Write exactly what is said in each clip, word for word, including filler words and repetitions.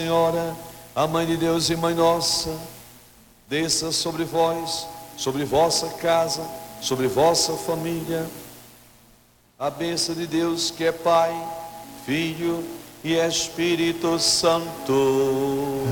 Senhora, a Mãe de Deus e Mãe nossa, desça sobre vós, sobre vossa casa, sobre vossa família, a bênção de Deus que é Pai, Filho e Espírito Santo.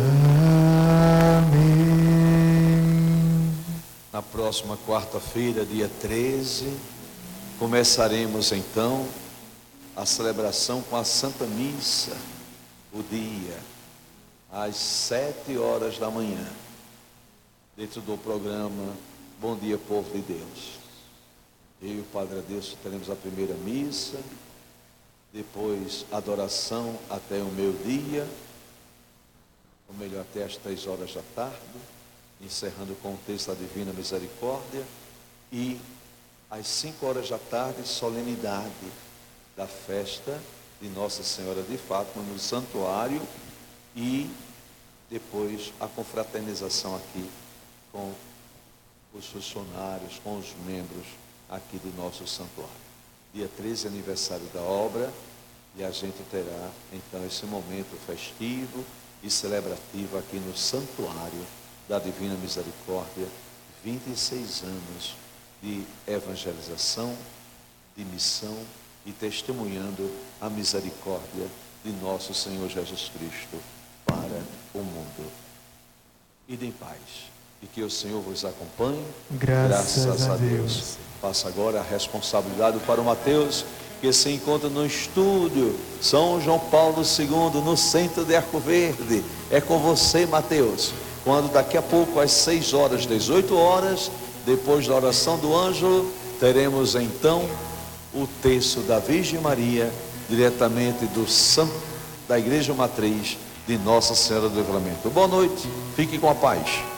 Amém. Na próxima quarta-feira, dia treze, começaremos então a celebração com a Santa Missa, o dia, às sete horas da manhã, dentro do programa Bom Dia Povo de Deus. Eu e o Padre Adeus teremos a primeira missa, depois adoração até o meio-dia, ou melhor, até as três horas da tarde, encerrando com o texto da Divina Misericórdia, e às cinco horas da tarde, solenidade da festa de Nossa Senhora de Fátima no santuário, e depois a confraternização aqui com os funcionários, com os membros aqui do nosso santuário. Dia treze, aniversário da obra, e a gente terá então esse momento festivo e celebrativo aqui no santuário da Divina Misericórdia. Vinte e seis anos de evangelização, de missão e testemunhando a misericórdia de nosso Senhor Jesus Cristo para o mundo. Ide em paz, e que o Senhor vos acompanhe. Graças, Graças a, a Deus. Deus. Passa agora a responsabilidade para o Mateus, que se encontra no estúdio São João Paulo segundo, no centro de Arco Verde. É com você, Mateus, quando daqui a pouco, às seis horas, dezoito horas, depois da oração do anjo, teremos então o texto da Virgem Maria, diretamente do Santo, da Igreja Matriz de Nossa Senhora do Livramento. Boa noite, fique com a paz.